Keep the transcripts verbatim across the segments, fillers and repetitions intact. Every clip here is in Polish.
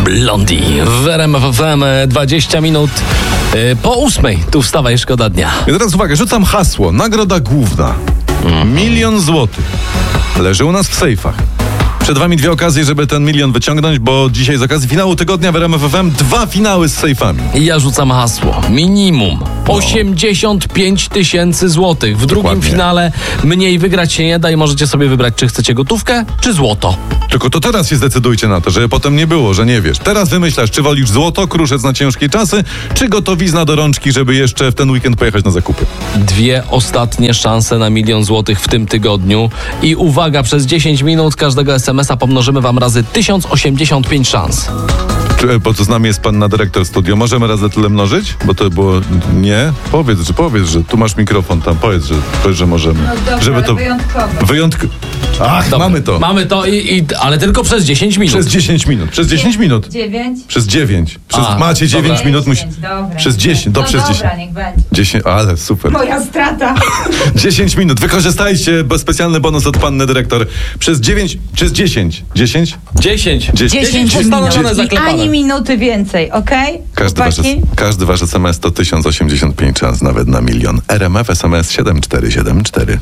Blondie w R M F F M, dwadzieścia minut yy, po ósmej. Tu wstawaj, szkoda dnia. I teraz uwaga, rzucam hasło. Nagroda główna. Mm. Milion złotych. Leży u nas w sejfach. Przed wami dwie okazje, żeby ten milion wyciągnąć, bo dzisiaj z okazji finału tygodnia w R M F F M dwa finały z sejfami. I ja rzucam hasło. Minimum No. osiemdziesiąt pięć tysięcy złotych. W drugim Dokładnie. finale mniej wygrać się nie da i możecie sobie wybrać, czy chcecie gotówkę, czy złoto. Tylko to teraz się zdecydujcie na to, żeby potem nie było, że nie wiesz. Teraz wymyślasz, czy wolisz złoto, kruszec na ciężkie czasy, czy gotowizna do rączki, żeby jeszcze w ten weekend pojechać na zakupy. Dwie ostatnie szanse na milion złotych w tym tygodniu. I uwaga, przez dziesięć minut każdego es em es a pomnożymy wam razy tysiąc osiemdziesiąt pięć szans. Czy, bo to z nami jest pan dyrektor studio. Możemy razy tyle mnożyć? Bo to było... Nie? Powiedz, że powiedz, że tu masz mikrofon tam. Powiedz, że, powiedz, że możemy. No dobra, żeby to wyjątkowo. Wyjątkowo. Ach, Dobra, mamy to. Mamy to, i, i, ale tylko przez dziesięć minut. Przez dziesięć minut. Przez dziesięć minut. Dziewięć. Przez dziewięć. Przez, A, macie dziewięć dobra. minut. Musi... Dobra. Przez dziesięć. Do No przez dobra, dziesięć. niech będzie. dziesięć. Ale super. Moja strata. dziesięć minut. Wykorzystajcie bo specjalny bonus od panny dyrektor. Przez dziewięć. Przez dziesięć. dziesięć? dziesięć. dziesięć postanowione, minut. I zaklepane. ani minuty więcej, okej? Każdy wasz, Chłopaki? każdy wasz es em es to tysiąc osiemdziesiąt pięć szans nawet na milion. R M F S M S siedem cztery siedem cztery.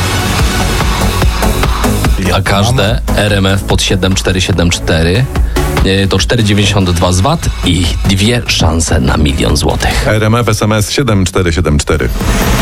A każde R M F pod siedem cztery siedem cztery yy, to cztery dziewięćdziesiąt dwa z V A T i dwie szanse na milion złotych. R M F S M S siedem cztery siedem cztery.